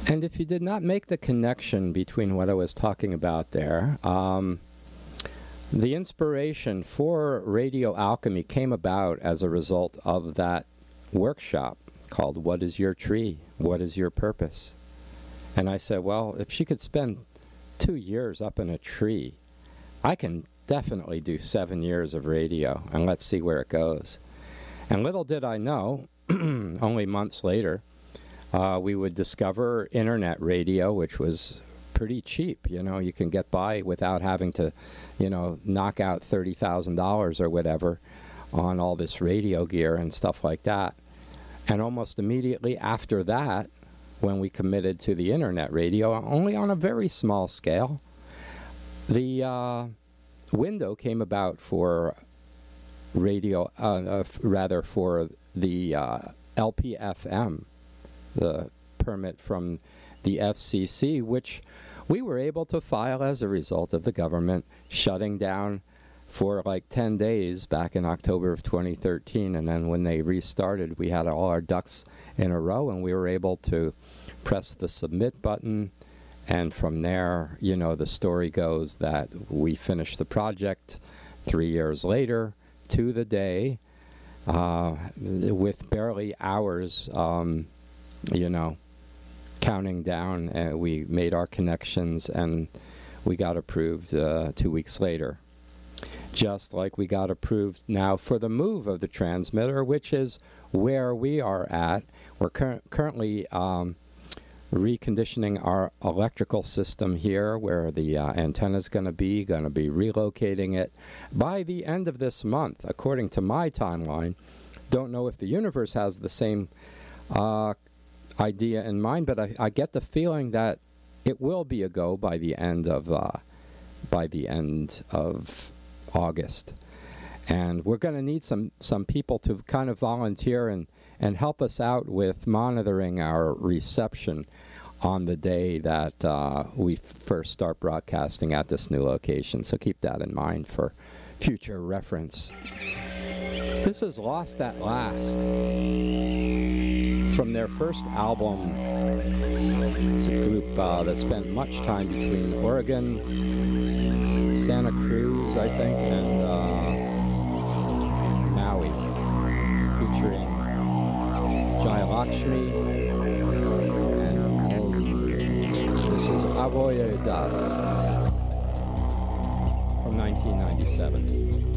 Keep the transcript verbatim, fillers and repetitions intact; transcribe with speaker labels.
Speaker 1: And if you did not make the connection between what I was talking about there, um, the inspiration for Radio Alchemy came about as a result of that workshop called What is Your Tree? What is Your Purpose? And I said, well, if she could spend two years up in a tree, I can definitely do seven years of radio, and let's see where it goes. And little did I know, only months later, uh, we would discover internet radio, which was pretty cheap. You know, you can get by without having to, you know, knock out thirty thousand dollars or whatever on all this radio gear and stuff like that. And almost immediately after that, when we committed to the internet radio, only on a very small scale, the uh, window came about for radio, uh, uh, f- rather for the uh, L P F M, the permit from the F C C, which we were able to file as a result of the government shutting down for like ten days back in October of twenty thirteen. And then when they restarted, we had all our ducks in a row, and we were able to press the submit button. And from there, you know, the story goes that we finished the project three years later to the day, uh, with barely hours, um, you know, counting down. And we made our connections, and we got approved uh, two weeks later. Just like we got approved now for the move of the transmitter, which is where we are at. We're cur- currently um, reconditioning our electrical system here, where the uh, antenna is going to be, going to be relocating it by the end of this month, according to my timeline. Don't know if the universe has the same uh, idea in mind, but I, I get the feeling that it will be a go by the end of uh, by the end of August. And we're going to need some, some people to kind of volunteer and, and help us out with monitoring our reception on the day that uh, we f- first start broadcasting at this new location. So keep that in mind for future reference. This is Lost at Last from their first album. It's a group uh, that spent much time between Oregon, Santa Cruz, I think, and uh, Maui. It's featuring Jai Lakshmi, and um, this is Avoye Das from nineteen ninety-seven.